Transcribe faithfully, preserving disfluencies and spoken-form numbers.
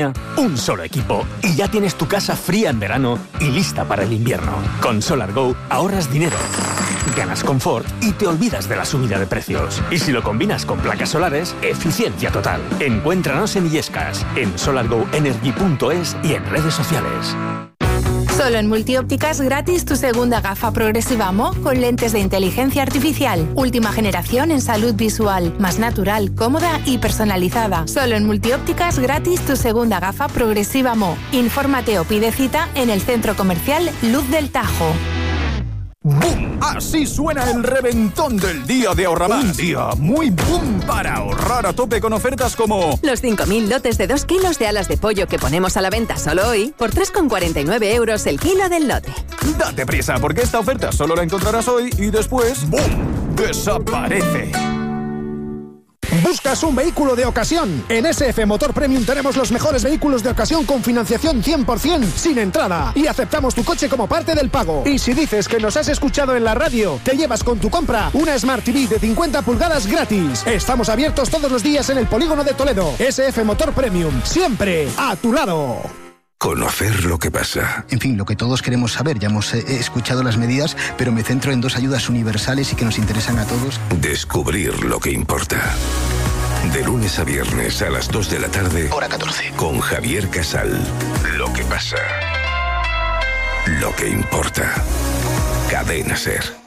Un solo equipo y ya tienes tu casa fría en verano y lista para el invierno. Con SolarGo ahorras dinero, ganas confort y te olvidas de la subida de precios. Y si lo combinas con placas solares, eficiencia total. Encuéntranos en Illescas, en solar go energy punto es y en redes sociales. Solo en Multiópticas gratis tu segunda gafa progresiva Mo con lentes de inteligencia artificial. Última generación en salud visual, más natural, cómoda y personalizada. Solo en Multiópticas gratis tu segunda gafa progresiva Mo. Infórmate o pide cita en el centro comercial Luz del Tajo. ¡Bum! Así suena el reventón del día de Ahorramás. Un día muy boom para ahorrar a tope con ofertas como... Los cinco mil lotes de dos kilos de alas de pollo que ponemos a la venta solo hoy por tres con cuarenta y nueve euros el kilo del lote. Date prisa porque esta oferta solo la encontrarás hoy y después... ¡Bum! ¡Desaparece! ¿Buscas un vehículo de ocasión? En S F Motor Premium tenemos los mejores vehículos de ocasión con financiación cien por ciento sin entrada y aceptamos tu coche como parte del pago. Y si dices que nos has escuchado en la radio, te llevas con tu compra una Smart T V de cincuenta pulgadas gratis. Estamos abiertos todos los días en el Polígono de Toledo. S F Motor Premium, siempre a tu lado. Conocer lo que pasa. En fin, lo que todos queremos saber. Ya hemos eh, escuchado las medidas, pero me centro en dos ayudas universales y que nos interesan a todos. Descubrir lo que importa. De lunes a viernes a las dos de la tarde. Hora catorce. Con Javier Casal. Lo que pasa. Lo que importa. Cadena SER.